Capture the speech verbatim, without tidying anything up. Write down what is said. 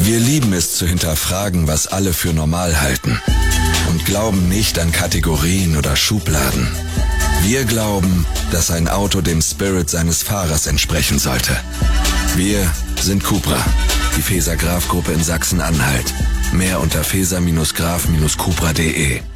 Wir lieben es zu hinterfragen, was alle für normal halten und glauben nicht an Kategorien oder Schubladen. Wir glauben, dass ein Auto dem Spirit seines Fahrers entsprechen sollte. Wir sind Cupra, die Feser Graf Gruppe in Sachsen-Anhalt. Mehr unter feser Graf Cupra punkt de.